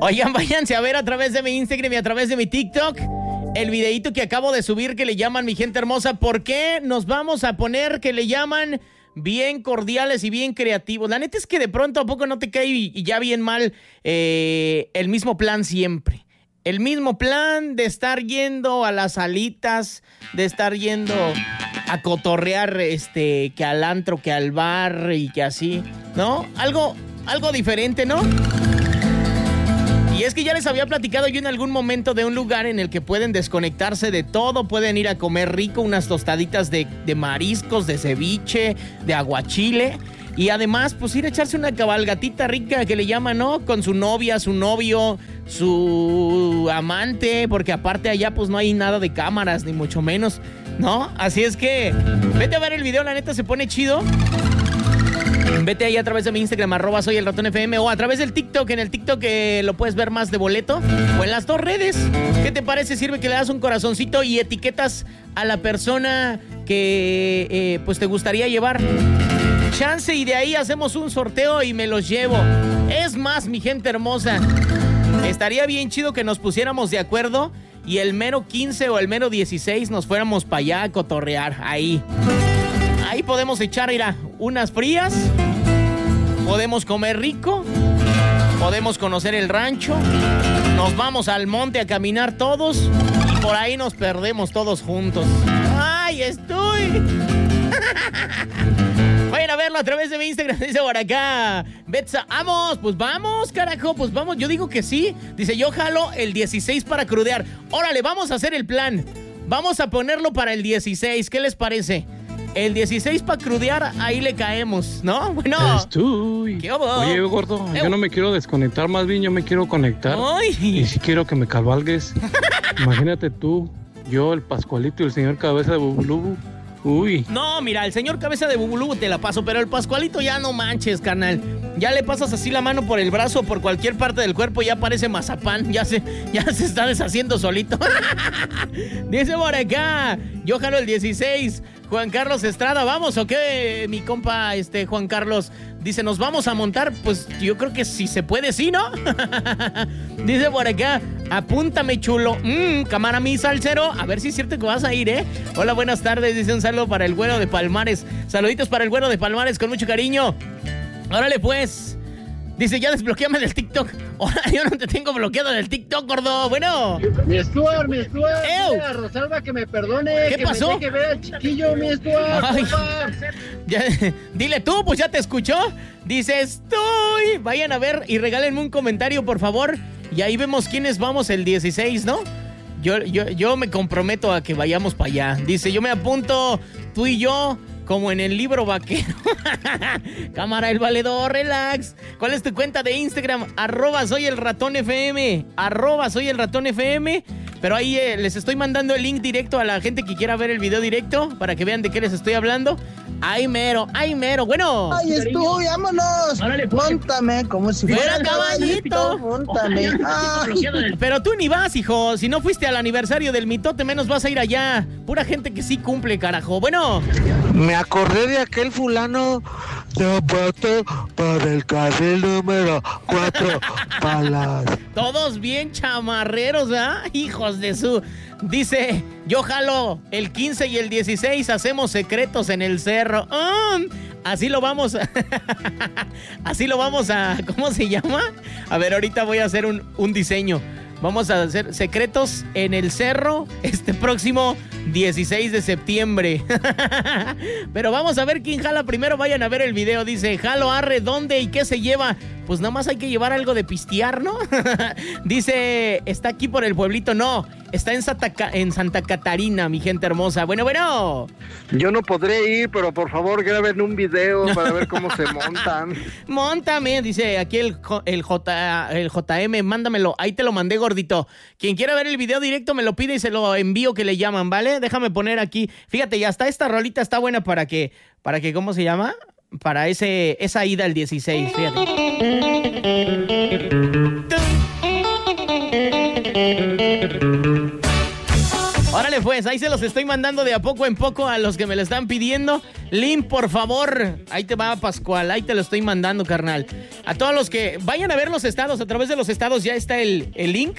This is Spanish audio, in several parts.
Oigan, váyanse a ver a través de mi Instagram y a través de mi TikTok el videíto que acabo de subir que le llaman, mi gente hermosa. ¿Por qué nos vamos a poner que le llaman bien cordiales y bien creativos? La neta es que de pronto a poco no te cae y ya bien mal el mismo plan siempre. El mismo plan de estar yendo a las salitas, de estar yendo a cotorrear que al antro, que al bar y que así, ¿no? Algo diferente, ¿no? Y es que ya les había platicado yo en algún momento de un lugar en el que pueden desconectarse de todo, pueden ir a comer rico, unas tostaditas de mariscos, de ceviche, de aguachile, y además pues ir a echarse una cabalgatita rica que le llaman, ¿no? Con su novia, su novio, su amante, porque aparte allá pues no hay nada de cámaras, ni mucho menos, ¿no? Así es que vete a ver el video, la neta se pone chido. Vete ahí a través de mi Instagram, @soyelratonfm, o a través del TikTok. En el TikTok lo puedes ver más de boleto, o en las dos redes. ¿Qué te parece? Sirve que le das un corazoncito y etiquetas a la persona que pues te gustaría llevar. Chance, y de ahí hacemos un sorteo y me los llevo. Es más, mi gente hermosa, estaría bien chido que nos pusiéramos de acuerdo y el mero 15 o el mero 16 nos fuéramos para allá a cotorrear. Ahí podemos echar, mira, unas frías, podemos comer rico, podemos conocer el rancho, nos vamos al monte a caminar todos y por ahí nos perdemos todos juntos. ¡Ay, estoy! Vayan a verlo a través de mi Instagram, dice por acá Betsa. Vamos, carajo, pues vamos. Yo digo que sí. Dice, yo jalo el 16 para crudear. Órale, vamos a hacer el plan. Vamos a ponerlo para el 16. ¿Qué les parece? El 16 para crudear, ahí le caemos, ¿no? Bueno. ¿Qué hubo? Oye, gordo, yo no me quiero desconectar, más bien yo me quiero conectar. ¡Ay! Y si quiero que me cabalgues. Imagínate tú, yo, el Pascualito y el señor Cabeza de Bubulubu. Uy. No, mira, el señor Cabeza de Bubulubu te la paso, pero el Pascualito ya no manches, carnal. Ya le pasas así la mano por el brazo o por cualquier parte del cuerpo y ya parece mazapán. Ya se está deshaciendo solito. Dice por acá, yo jalo el 16. Juan Carlos Estrada, ¿vamos o qué, mi compa Juan Carlos? Dice, ¿nos vamos a montar? Pues yo creo que si se puede, sí, ¿no? Dice por acá, apúntame, chulo. Cámara mi salsero, a ver si es cierto que vas a ir, ¿eh? Hola, buenas tardes, dice un saludo para el güero de Palmares. Saluditos para el güero de Palmares con mucho cariño. Órale, pues. Dice, ya desbloqueame del TikTok. Ahora yo no te tengo bloqueado del TikTok, gordo. Bueno. Mi Stuart, dile a Rosalba que me perdone. ¿Qué pasó? Me deje ver al chiquillo, mi Stuart. Dile tú, pues ya te escuchó. Dice, estoy. Vayan a ver y regálenme un comentario, por favor. Y ahí vemos quiénes vamos el 16, ¿no? Yo me comprometo a que vayamos para allá. Dice, yo me apunto, tú y yo, como en el libro vaquero. Cámara el valedor, relax. ¿Cuál es tu cuenta de Instagram? @soyelratonfm. @soyelratonfm. Pero ahí les estoy mandando el link directo a la gente que quiera ver el video directo para que vean de qué les estoy hablando. Ay, mero. Bueno. Ay, estoy, vámonos. Móntame como si fuera caballito. Móntame. Pero tú ni vas, hijo. Si no fuiste al aniversario del mitote, menos vas a ir allá. Pura gente que sí cumple, carajo. Bueno. Me acordé de aquel fulano de voto para el carril número 4 Palas. Todos bien chamarreros, ¿verdad? Hijos de su... Dice, yo jalo el 15 y el 16, hacemos secretos en el cerro. Así lo vamos a... ¿Cómo se llama? A ver, ahorita voy a hacer un diseño. Vamos a hacer secretos en el cerro este próximo 16 de septiembre. Pero vamos a ver quién jala primero. Vayan a ver el video. Dice, jalo arre, ¿dónde y qué se lleva? Pues nada más hay que llevar algo de pistear, ¿no? Dice, está aquí por el pueblito. No, está en Santa Catarina, mi gente hermosa. Bueno. Yo no podré ir, pero por favor graben un video para ver cómo se montan. Móntame, dice aquí el JM, mándamelo. Ahí te lo mandé, gordito. Quien quiera ver el video directo me lo pide y se lo envío que le llaman, ¿vale? Déjame poner aquí. Fíjate, ya está, esta rolita está buena para que, ¿cómo se llama? Para esa ida al 16, fíjate. Órale pues, ahí se los estoy mandando de a poco en poco a los que me lo están pidiendo. Link, por favor. Ahí te va, Pascual, ahí te lo estoy mandando, carnal. A todos los que vayan a ver los estados, a través de los estados ya está el link.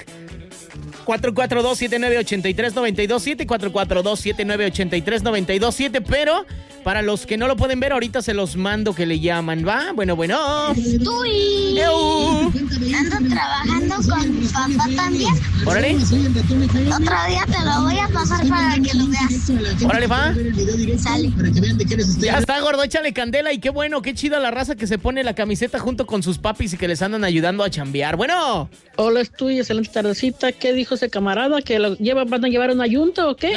442-7983-927, 442-7983-927, pero para los que no lo pueden ver, ahorita se los mando que le llaman, ¿va? Bueno. Estoy ando trabajando con mi papá también. Órale. Otro día te lo voy a pasar para que lo veas. Órale, va. Sale. Ya está, gordo, échale candela y qué bueno, qué chida la raza que se pone la camiseta junto con sus papis y que les andan ayudando a chambear. Bueno. Hola, estoy, excelente tardecita. ¿Qué dijo ese camarada? ¿Que van a llevar una yunta o qué?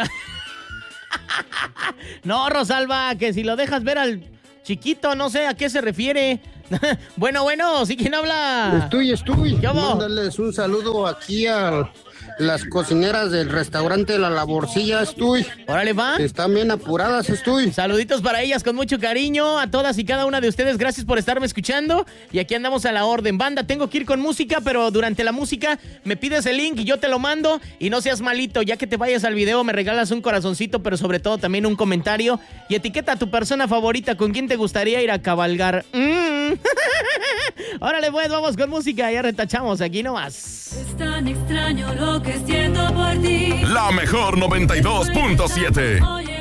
No, Rosalba, que si lo dejas ver al chiquito, no sé a qué se refiere. Bueno, ¿sí quién habla? Estoy. ¿Qué hubo? Mándales un saludo aquí a las cocineras del restaurante La Laborcilla, Órale, va. Están bien apuradas, Saluditos para ellas con mucho cariño, a todas y cada una de ustedes. Gracias por estarme escuchando. Y aquí andamos a la orden. Banda, tengo que ir con música, pero durante la música me pides el link y yo te lo mando. Y no seas malito, ya que te vayas al video, me regalas un corazoncito, pero sobre todo también un comentario. Y etiqueta a tu persona favorita, con quién te gustaría ir a cabalgar. Órale, pues, vamos con música. Ya retachamos aquí nomás. Es tan extraño lo que siento por ti. La mejor 92.7.